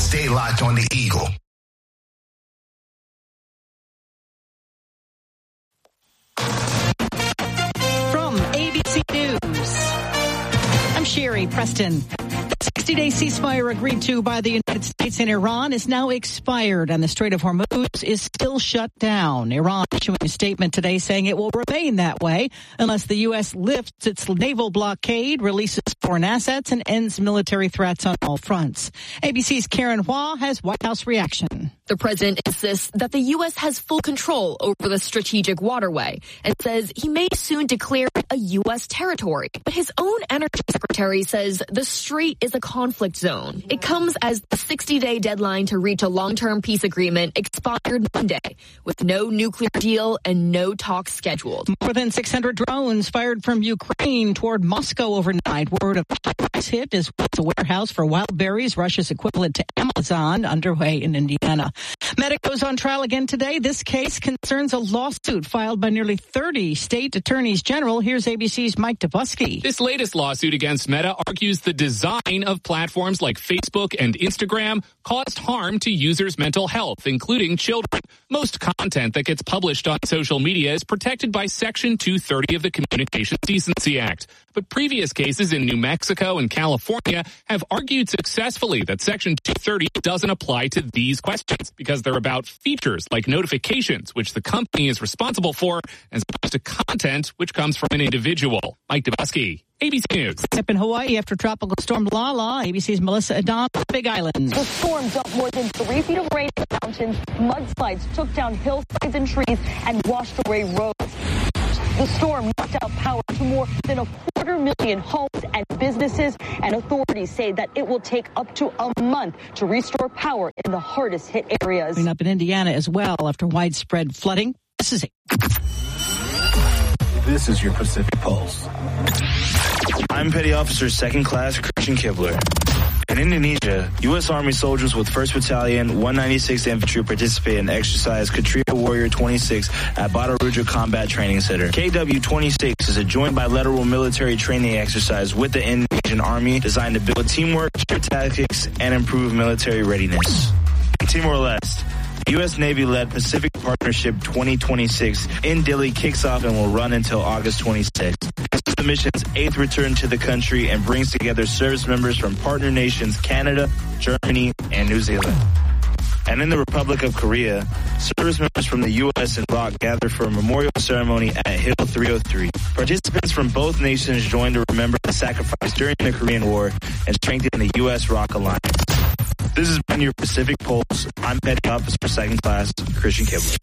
Stay locked on the Eagle. From ABC News, I'm Sherry Preston. The 60-day ceasefire agreed to by the United States and Iran is now expired, and the Strait of Hormuz is still shut down. Iran issuing a statement today saying it will remain that way unless the U.S. lifts its naval blockade, releases foreign assets, and ends military threats on all fronts. ABC's Karen Hua has White House reaction. The president insists that the U.S. has full control over the strategic waterway and says he may soon declare it a U.S. territory. But his own energy secretary says the strait is a conflict zone. It comes as the 60-day deadline to reach a long-term peace agreement expired Monday, with no nuclear deal and no talks scheduled. More than 600 drones fired from Ukraine toward Moscow overnight. Word of price hit is a warehouse for wild berries, Russia's equivalent to Amazon, underway in Indiana. Meta goes on trial again today. This case concerns a lawsuit filed by nearly 30 state attorneys general. Here's ABC's Mike Dubusky. This latest lawsuit against Meta argues the design of platforms like Facebook and Instagram caused harm to users' mental health, including children. Most content that gets published on social media is protected by Section 230 of the Communications Decency Act. But previous cases in New Mexico and California have argued successfully that Section 230 doesn't apply to these questions because they're about features like notifications, which the company is responsible for, as opposed to content, which comes from an individual. Mike Dubusky, ABC News. Up in Hawaii after Tropical Storm Lala, ABC's Melissa Adam, Big Island. The storm dumped more than 3 feet of rain in the mountains. Mudslides took down hillsides and trees and washed away roads. The storm knocked out power to more than 250,000 homes and businesses, and authorities say that it will take up to a month to restore power in the hardest hit areas. Coming up in Indiana as well after widespread flooding. This is your Pacific Pulse. I'm Petty Officer 2nd Class Christian Kibler. In Indonesia, U.S. Army soldiers with 1st Battalion, 196th Infantry participated in exercise Katria Warrior 26 at Batu Raja Combat Training Center. KW-26 is a joint bilateral military training exercise with the Indonesian Army designed to build teamwork, share tactics, and improve military readiness. In Timor-Leste, U.S. Navy-led Pacific Partnership 2026 in Dili kicks off and will run until August 26th. This is the mission's 8th return to the country and brings together service members from partner nations Canada, Germany, and New Zealand. And in the Republic of Korea, service members from the U.S. and ROK gather for a memorial ceremony at Hill 303. Participants from both nations join to remember the sacrifice during the Korean War and strengthen the U.S.-ROK alliance. This has been your Pacific Pulse. I'm Petty Officer 2nd Class Christian Kibler.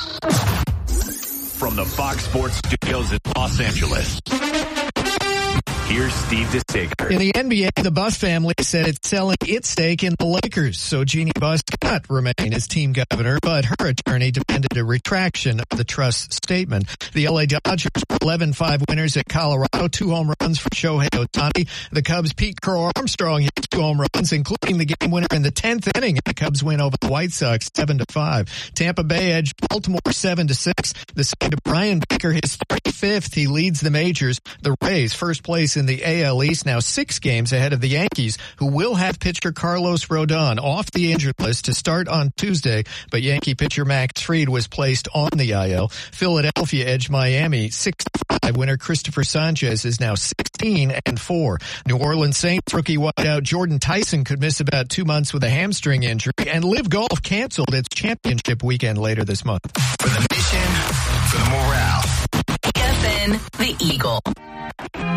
From the Fox Sports Studios in Los Angeles, here's Steve DeSager. In the NBA, the Buss family said it's selling its stake in the Lakers, so Jeannie Buss cannot remain as team governor, but her attorney demanded a retraction of the trust statement. The LA Dodgers were 11-5 winners at Colorado, 2 home runs for Shohei Ohtani. The Cubs' Pete Crow Armstrong hit 2 home runs, including the game winner in the 10th inning. The Cubs win over the White Sox 7-5. Tampa Bay edged Baltimore 7-6. The second of Brian Baker, his 35th. He leads the majors. The Rays, first place in the AL East, now 6 games ahead of the Yankees, who will have pitcher Carlos Rodon off the injured list to start on Tuesday, but Yankee pitcher Max Fried was placed on the IL. Philadelphia edged Miami 6-5. Winner Christopher Sanchez is now 16-4. New Orleans Saints rookie wideout Jordan Tyson could miss about 2 months with a hamstring injury, and Live Golf canceled its championship weekend later this month. For the mission, for the morale. EFN, the Eagle.